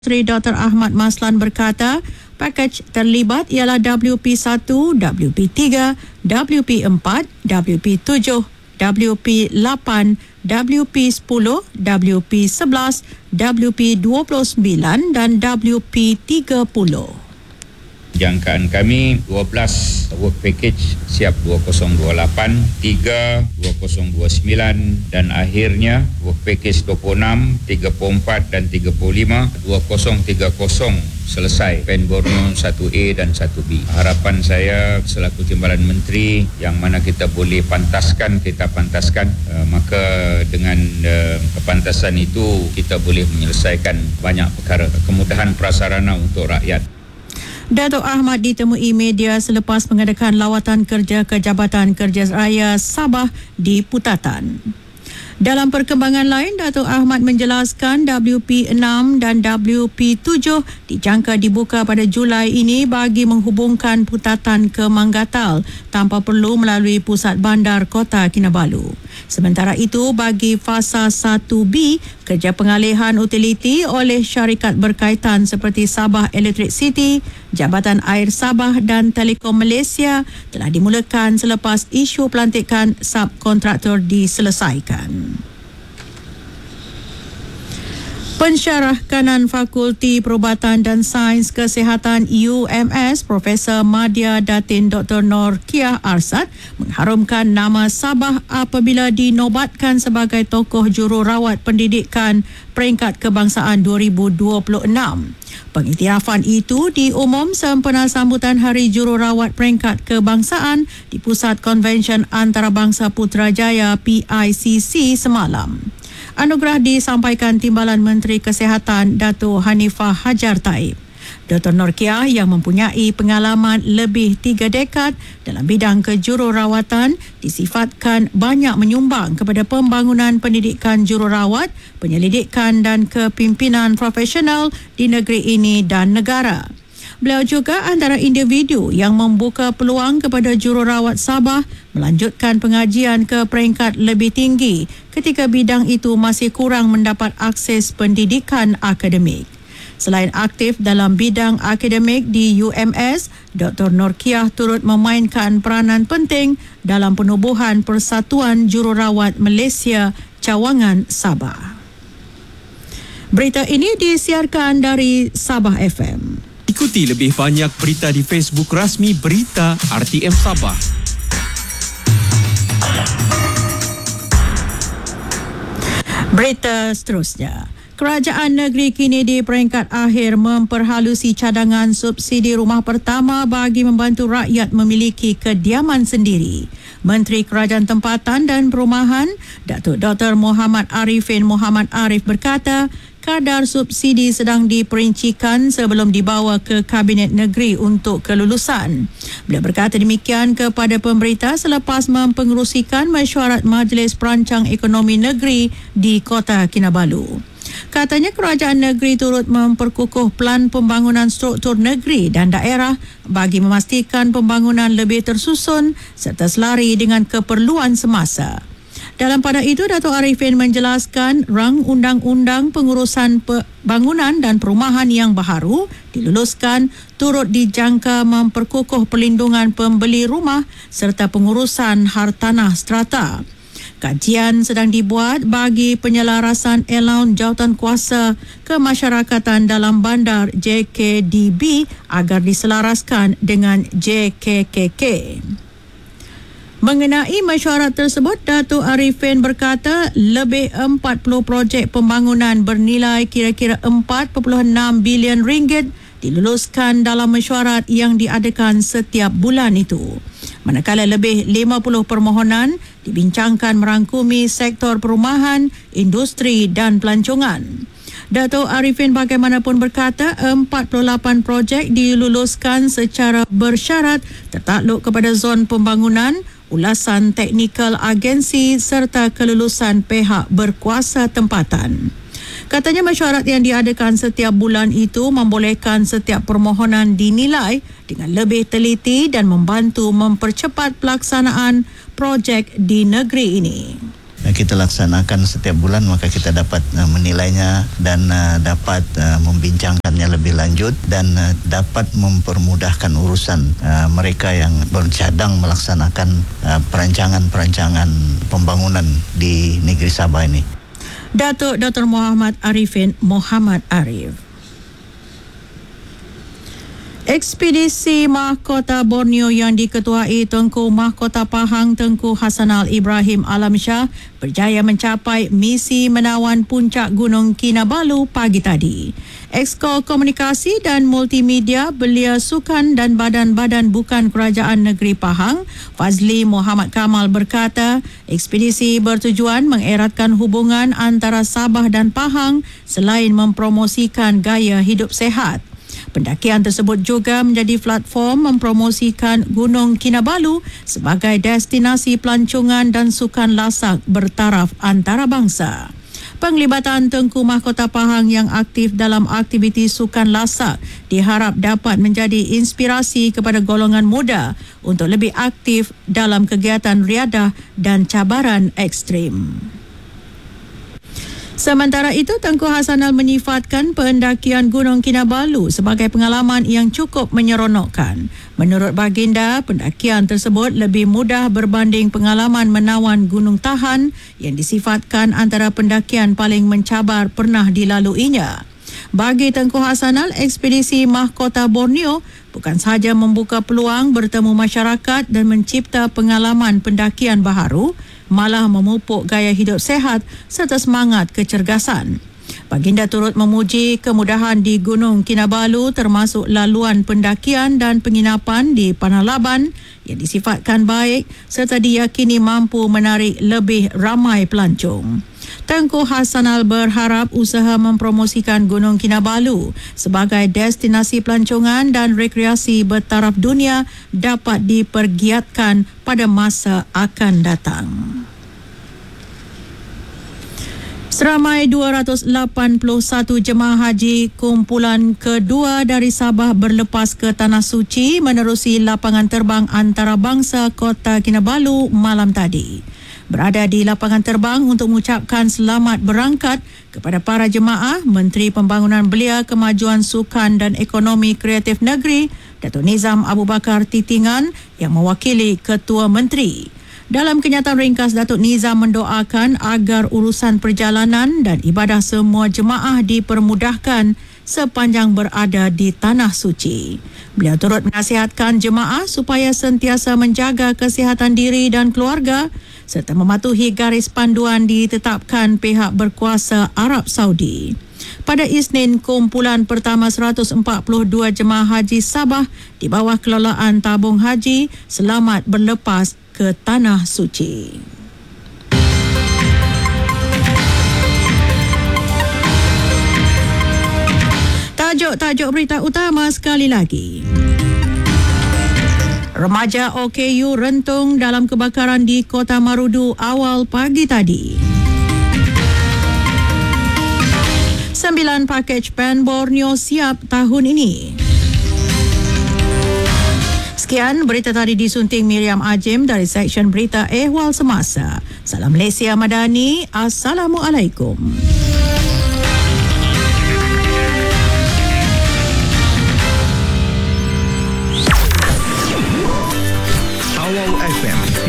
Menteri Dr. Ahmad Maslan berkata, pakej terlibat ialah WP1, WP3, WP4, WP7, WP8, WP10, WP11, WP29 dan WP30. Jangkaan kami 12 work package siap 2028, 3 2029 dan akhirnya work package 26, 34 dan 35, 2030 selesai Pen Borno 1A dan 1B. Harapan saya selaku Timbalan Menteri yang mana kita boleh pantaskan, maka dengan kepantasan itu kita boleh menyelesaikan banyak perkara, kemudahan prasarana untuk rakyat. Datuk Ahmad ditemui media selepas mengadakan lawatan kerja ke Jabatan Kerja Raya Sabah di Putatan. Dalam perkembangan lain, Datuk Ahmad menjelaskan WP6 dan WP7 dijangka dibuka pada Julai ini bagi menghubungkan Putatan ke Manggatal tanpa perlu melalui pusat bandar Kota Kinabalu. Sementara itu, bagi fasa 1B, kerja pengalihan utiliti oleh syarikat berkaitan seperti Sabah Electric City, Jabatan Air Sabah dan Telekom Malaysia telah dimulakan selepas isu pelantikan subkontraktor diselesaikan. Pensyarah kanan Fakulti Perubatan dan Sains Kesihatan UMS, Profesor Madya Datin Dr. Norkiah Arsad mengharumkan nama Sabah apabila dinobatkan sebagai tokoh jururawat pendidikan peringkat kebangsaan 2026. Pengiktirafan itu diumum sempena sambutan Hari Jururawat Peringkat Kebangsaan di Pusat Konvensyen Antarabangsa Putrajaya PICC semalam. Anugerah disampaikan Timbalan Menteri Kesihatan Datuk Hanifah Hajar Taib. Dr. Norkiah yang mempunyai pengalaman lebih 3 dekad dalam bidang kejururawatan disifatkan banyak menyumbang kepada pembangunan pendidikan jururawat, penyelidikan dan kepimpinan profesional di negeri ini dan negara. Beliau juga antara individu yang membuka peluang kepada jururawat Sabah melanjutkan pengajian ke peringkat lebih tinggi ketika bidang itu masih kurang mendapat akses pendidikan akademik. Selain aktif dalam bidang akademik di UMS, Dr. Norkiah turut memainkan peranan penting dalam penubuhan Persatuan Jururawat Malaysia Cawangan Sabah. Berita ini disiarkan dari Sabah FM. Ikuti lebih banyak berita di Facebook rasmi Berita RTM Sabah. Berita seterusnya. Kerajaan negeri kini di peringkat akhir memperhalusi cadangan subsidi rumah pertama bagi membantu rakyat memiliki kediaman sendiri. Menteri Kerajaan Tempatan dan Perumahan, Datuk Dr. Muhammad Arifin Muhammad Arif berkata, kadar subsidi sedang diperincikan sebelum dibawa ke Kabinet Negeri untuk kelulusan. Beliau berkata demikian kepada pemberita selepas mempengerusikan mesyuarat Majlis Perancang Ekonomi Negeri di Kota Kinabalu. Katanya kerajaan negeri turut memperkukuh pelan pembangunan struktur negeri dan daerah bagi memastikan pembangunan lebih tersusun serta selari dengan keperluan semasa. Dalam pada itu, Datuk Arifin menjelaskan rang undang-undang pengurusan bangunan dan perumahan yang baharu diluluskan turut dijangka memperkukuh perlindungan pembeli rumah serta pengurusan hartanah strata. Kajian sedang dibuat bagi penyelarasan allowance jawatan kuasa kemasyarakatan dalam bandar JKDB agar diselaraskan dengan JKKK. Mengenai mesyuarat tersebut, Datuk Arifin berkata lebih 40 projek pembangunan bernilai kira-kira 4.6 bilion ringgit diluluskan dalam mesyuarat yang diadakan setiap bulan itu. Manakala lebih 50 permohonan dibincangkan merangkumi sektor perumahan, industri dan pelancongan. Datuk Arifin bagaimanapun berkata 48 projek diluluskan secara bersyarat tertakluk kepada zon pembangunan, ulasan teknikal agensi serta kelulusan pihak berkuasa tempatan. Katanya mesyuarat yang diadakan setiap bulan itu membolehkan setiap permohonan dinilai dengan lebih teliti dan membantu mempercepat pelaksanaan projek di negeri ini. kita laksanakan setiap bulan, maka kita dapat menilainya dan dapat membincangkannya lebih lanjut dan dapat mempermudahkan urusan mereka yang bercadang melaksanakan perancangan pembangunan di negeri Sabah ini. Datuk Dr. Muhammad Arifin Muhammad Arif. Ekspedisi Mahkota Borneo yang diketuai Tengku Mahkota Pahang Tengku Hasanal Ibrahim Alamsyah berjaya mencapai misi menawan puncak Gunung Kinabalu pagi tadi. Exco Komunikasi dan Multimedia Belia Sukan dan Badan-Badan Bukan Kerajaan Negeri Pahang, Fazli Muhammad Kamal berkata, ekspedisi bertujuan mengeratkan hubungan antara Sabah dan Pahang selain mempromosikan gaya hidup sehat. Pendakian tersebut juga menjadi platform mempromosikan Gunung Kinabalu sebagai destinasi pelancongan dan sukan lasak bertaraf antarabangsa. Penglibatan Tengku Mahkota Pahang yang aktif dalam aktiviti sukan lasak diharap dapat menjadi inspirasi kepada golongan muda untuk lebih aktif dalam kegiatan riadah dan cabaran ekstrim. Sementara itu, Tengku Hasanal menyifatkan pendakian Gunung Kinabalu sebagai pengalaman yang cukup menyeronokkan. Menurut baginda, pendakian tersebut lebih mudah berbanding pengalaman menawan Gunung Tahan yang disifatkan antara pendakian paling mencabar pernah dilaluinya. Bagi Tengku Hasanal, ekspedisi Mahkota Borneo bukan sahaja membuka peluang bertemu masyarakat dan mencipta pengalaman pendakian baharu, malah memupuk gaya hidup sehat serta semangat kecergasan. Baginda turut memuji kemudahan di Gunung Kinabalu termasuk laluan pendakian dan penginapan di Panalaban yang disifatkan baik serta diyakini mampu menarik lebih ramai pelancong. Tengku Hasanal berharap usaha mempromosikan Gunung Kinabalu sebagai destinasi pelancongan dan rekreasi bertaraf dunia dapat dipergiatkan pada masa akan datang. Seramai 281 jemaah haji kumpulan kedua dari Sabah berlepas ke Tanah Suci menerusi lapangan terbang antarabangsa Kota Kinabalu malam tadi. Berada di lapangan terbang untuk mengucapkan selamat berangkat kepada para jemaah, Menteri Pembangunan Belia, Kemajuan Sukan dan Ekonomi Kreatif Negeri, Datuk Nizam Abu Bakar Titingan yang mewakili Ketua Menteri. Dalam kenyataan ringkas, Datuk Nizam mendoakan agar urusan perjalanan dan ibadah semua jemaah dipermudahkan sepanjang berada di Tanah Suci. Beliau turut menasihatkan jemaah supaya sentiasa menjaga kesihatan diri dan keluarga serta mematuhi garis panduan ditetapkan pihak berkuasa Arab Saudi. Pada Isnin, kumpulan pertama 142 jemaah haji Sabah di bawah kelolaan tabung haji selamat berlepas ke Tanah Suci. Tajuk berita utama sekali lagi. Remaja OKU rentung dalam kebakaran di Kota Marudu awal pagi tadi. 9 pakej PAN Borneo siap tahun ini. Sekian berita tadi disunting Miriam Ajim dari Seksyen Berita Ehwal Semasa. Salam Malaysia Madani. Assalamualaikum.